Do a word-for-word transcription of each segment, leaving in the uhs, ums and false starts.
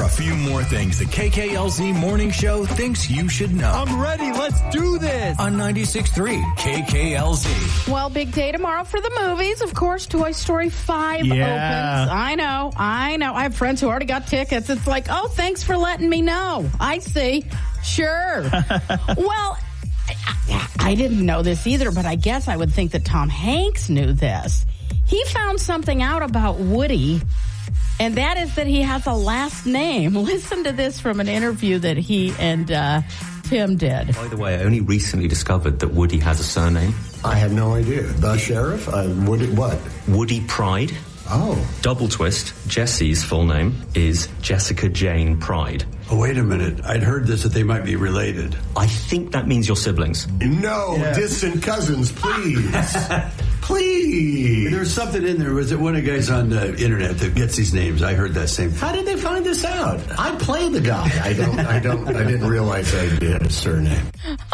a few more things the K K L Z Morning Show thinks you should know. I'm ready. Let's do this. On ninety-six point three K K L Z. Well, big day tomorrow for the movies. Of course, Toy Story five yeah. opens. I know. I know. I have friends who already got tickets. It's like, oh, thanks for letting me know. I see. Sure. Well, I, I didn't know this either, but I guess I would think that Tom Hanks knew this. He found something out about Woody, and that is that he has a last name. Listen to this from an interview that he and uh, Tim did. By the way, I only recently discovered that Woody has a surname. I had no idea. The sheriff? Uh, Woody, what? Woody Pride. Oh. Double twist. Jesse's full name is Jessica Jane Pride. Oh, wait a minute. I'd heard this, that they might be related. I think that means you're siblings. No, yeah. Distant cousins, please. Please. There's something in there. Was it one of the guys on the internet that gets these names? I heard that same thing. How did they find this out? I play the guy. I don't, I don't, I didn't realize I had a surname.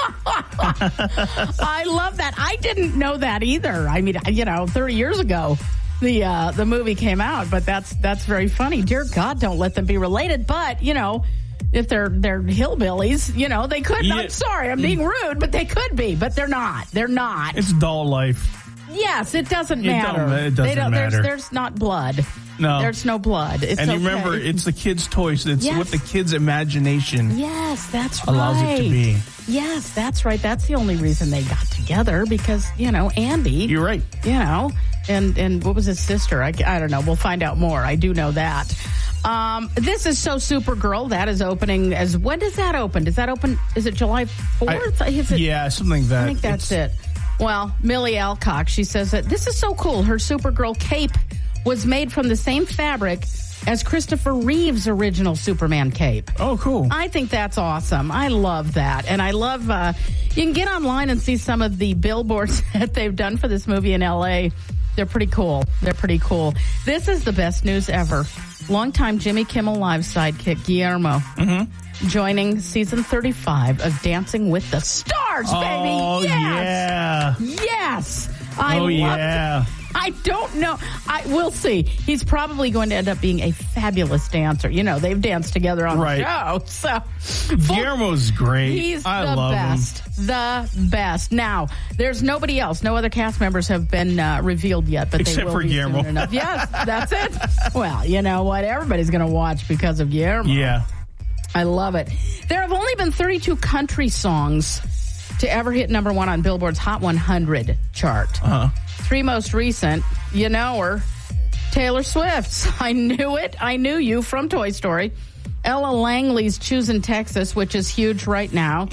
I love that. I didn't know that either. I mean, you know, thirty years ago. The uh, the movie came out, but that's that's very funny. Dear God, don't let them be related. But you know, if they're they're hillbillies, you know, they could. Yeah. I'm sorry, I'm being rude, but they could be. But they're not. They're not. It's doll life. Yes, it doesn't it matter. Don't, it doesn't they don't, matter. There's, there's not blood. No, there's no blood. It's and you okay. remember, it's the kids' toys. It's yes. what the kids' imagination. Yes, that's allows right. it to be. Yes, that's right. That's the only reason they got together because you know Andy. You're right. You know. And and what was his sister? I, I don't know. We'll find out more. I do know that. Um, this is So Supergirl. That is opening as... When does that open? Does that open... Is it July fourth? I, is it, yeah, something like that. I think that's it's, it. Well, Millie Alcock, she says that this is so cool. Her Supergirl cape was made from the same fabric as Christopher Reeve's original Superman cape. Oh, cool. I think that's awesome. I love that. And I love... Uh, you can get online and see some of the billboards that they've done for this movie in L A They're pretty cool. They're pretty cool. This is the best news ever. Longtime Jimmy Kimmel Live sidekick Guillermo mm-hmm. joining season thirty-five of Dancing with the Stars, baby. Oh, yes. yeah. Yes. I oh, love yeah. it. I don't know. I We'll see. He's probably going to end up being a fabulous dancer. You know, they've danced together on right. the show. So Guillermo's great. He's I the love best. him. The best. Now, there's nobody else. No other cast members have been uh, revealed yet, but Except they will for be Guillermo. soon enough. Yes, that's it. Well, you know what? Everybody's going to watch because of Guillermo. Yeah. I love it. There have only been thirty-two country songs to ever hit number one on Billboard's Hot one hundred chart. Uh-huh. Three most recent, you know her, Taylor Swift's I Knew It, I Knew You from Toy Story. Ella Langley's Choosing Texas, which is huge right now.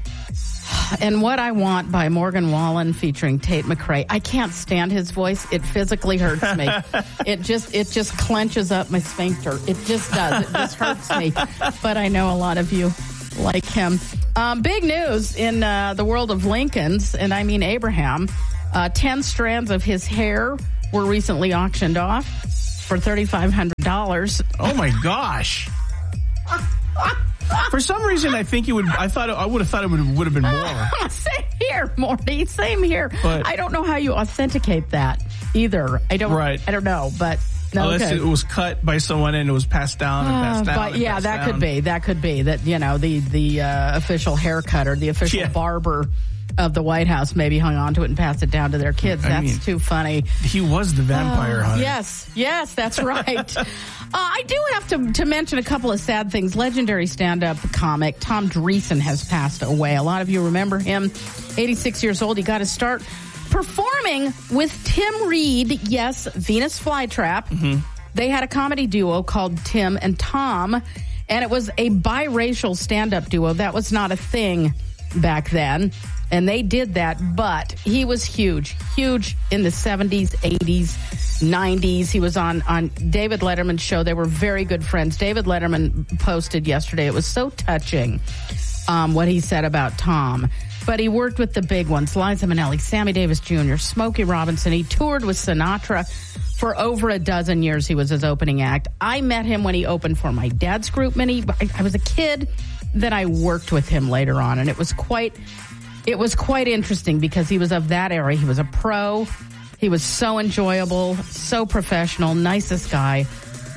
Mm-hmm. And What I Want by Morgan Wallen featuring Tate McRae. I can't stand his voice. It physically hurts me. it just it just clenches up my sphincter. It just does. It just hurts me. But I know a lot of you like him. Um, big news in uh, the world of Lincolns, and I mean Abraham. Uh, ten strands of his hair were recently auctioned off for thirty-five hundred dollars. Oh, my gosh. For some reason, I think it would. I thought I would have thought it would would have been more. Uh, same here, Morty. Same here. But, I don't know how you authenticate that either. I don't. Right. I don't know, but no. Unless okay. it was cut by someone and it was passed down and passed down. Uh, but and yeah, passed that down. could be. That could be that. You know, the the uh, official hair cutter, the official Yeah. barber of the White House maybe hung on to it and passed it down to their kids. I That's mean, too funny. He was the vampire uh, hunter. Yes, yes, that's right. uh, I do have to, to mention a couple of sad things. Legendary stand-up comic Tom Dreesen has passed away. A lot of you remember him. eighty-six years old. He got to start performing with Tim Reed. Yes, Venus Flytrap. Mm-hmm. They had a comedy duo called Tim and Tom, and it was a biracial stand-up duo. That was not a thing back then. And they did that, but he was huge, huge in the seventies, eighties, nineties. He was on, on David Letterman's show. They were very good friends. David Letterman posted yesterday. It was so touching, um, what he said about Tom. But he worked with the big ones, Liza Minnelli, Sammy Davis Junior, Smokey Robinson. He toured with Sinatra for over a dozen years. He was his opening act. I met him when he opened for my dad's group. Many, I, I was a kid. Then I worked with him later on, and it was quite... It was quite interesting because he was of that era. He was a pro. He was so enjoyable, so professional, nicest guy.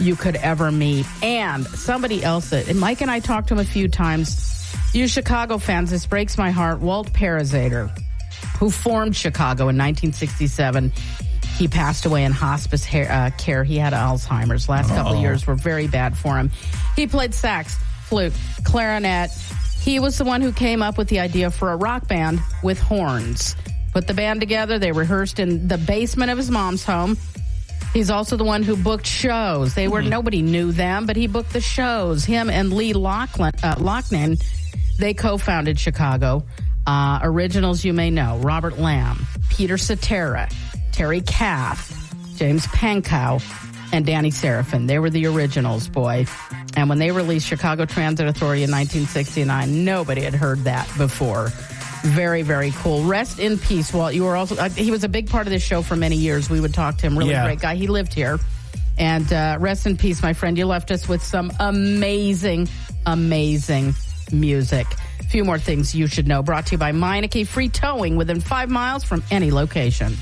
you could ever meet. And somebody else that, and Mike and I talked to him a few times. You Chicago fans, this breaks my heart. Walt Parazater, who formed Chicago in nineteen sixty-seven. He passed away in hospice hair, uh, care. He had Alzheimer's. Last Uh-oh. couple of years were very bad for him. He played sax, flute, clarinet. He was the one who came up with the idea for a rock band with horns. Put the band together. They rehearsed in the basement of his mom's home. He's also the one who booked shows. They were mm-hmm. nobody knew them, but he booked the shows. Him and Lee Loughlin, uh, Loughlin, they co-founded Chicago. Uh, originals you may know: Robert Lamb, Peter Cetera, Terry Kath, James Pankow, and Danny Serafin. They were the originals, boy. And when they released Chicago Transit Authority in nineteen sixty-nine, nobody had heard that before. Very, very cool. Rest in peace, Walt. You were also, uh, he was a big part of this show for many years. We would talk to him. Really yeah. great guy. He lived here. And uh, rest in peace, my friend. You left us with some amazing, amazing music. A few more things you should know. Brought to you by Meineke. Free towing within five miles from any location.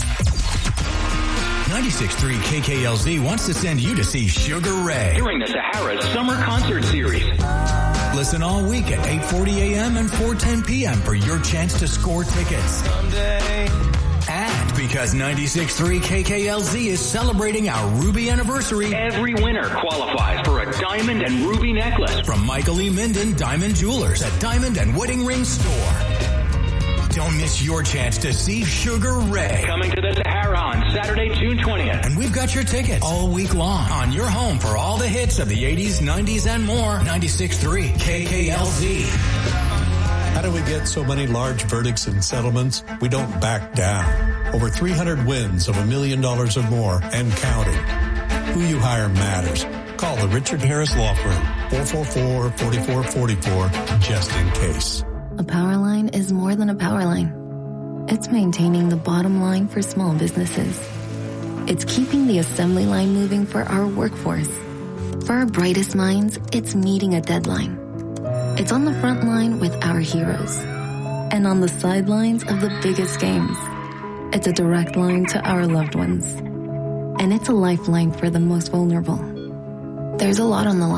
ninety-six point three K K L Z wants to send you to see Sugar Ray during the Sahara Summer Concert Series. Listen all week at eight forty a.m. and four ten p.m. for your chance to score tickets. Someday. And because ninety-six point three K K L Z is celebrating our Ruby anniversary, every winner qualifies for a diamond and ruby necklace from Michael E. Minden Diamond Jewelers at Diamond and Wedding Ring Store. Don't miss your chance to see Sugar Ray. Coming to the Sahara on Saturday, June twentieth. And we've got your tickets all week long on your home for all the hits of the eighties, nineties, and more. ninety-six point three K K L Z. How do we get so many large verdicts and settlements? We don't back down. Over three hundred wins of a million dollars or more and counting. Who you hire matters. Call the Richard Harris Law Firm, four four four, four four four four, just in case. A power line is more than a power line. It's maintaining the bottom line for small businesses. It's keeping the assembly line moving for our workforce. For our brightest minds, it's meeting a deadline. It's on the front line with our heroes. And on the sidelines of the biggest games. It's a direct line to our loved ones. And it's a lifeline for the most vulnerable. There's a lot on the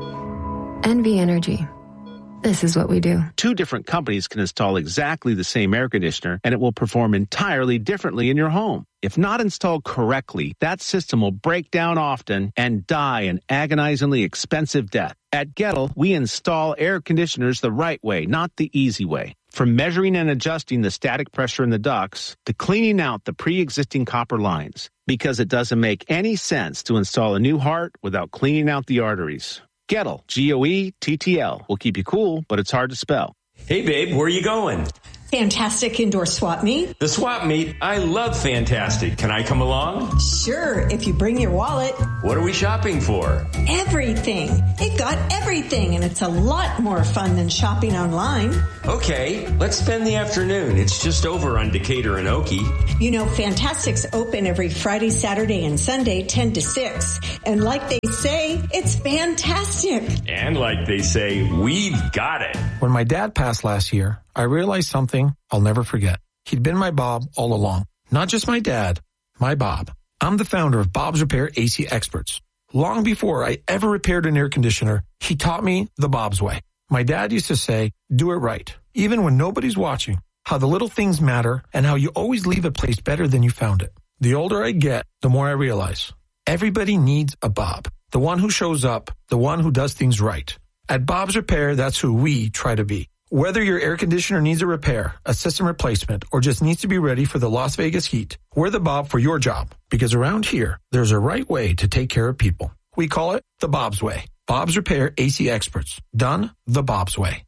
line. N V Energy. This is what we do. Two different companies can install exactly the same air conditioner, and it will perform entirely differently in your home. If not installed correctly, that system will break down often and die an agonizingly expensive death. At Gettle, we install air conditioners the right way, not the easy way. From measuring and adjusting the static pressure in the ducts to cleaning out the pre-existing copper lines, because it doesn't make any sense to install a new heart without cleaning out the arteries. Gettle, G O E T T L, will keep you cool, but it's hard to spell. Hey, babe, where are you going? Fantastic indoor swap meet. The swap meet? I love Fantastic. Can I come along? Sure, if you bring your wallet. What are we shopping for? Everything. They've got everything, and it's a lot more fun than shopping online. Okay, let's spend the afternoon. It's just over on Decatur and Oakey. You know, Fantastic's open every Friday, Saturday, and Sunday, ten to six. And like they say, it's fantastic. And like they say, we've got it. When my dad passed last year, I realized something I'll never forget. He'd been my Bob all along. Not just my dad, my Bob. I'm the founder of Bob's Repair A C Experts. Long before I ever repaired an air conditioner, he taught me the Bob's way. My dad used to say, do it right, even when nobody's watching, how the little things matter and how you always leave a place better than you found it. The older I get, the more I realize. Everybody needs a Bob. The one who shows up, the one who does things right. At Bob's Repair, that's who we try to be. Whether your air conditioner needs a repair, a system replacement, or just needs to be ready for the Las Vegas heat, we're the Bob for your job. Because around here, there's a right way to take care of people. We call it the Bob's Way. Bob's Repair A C Experts. Done the Bob's way.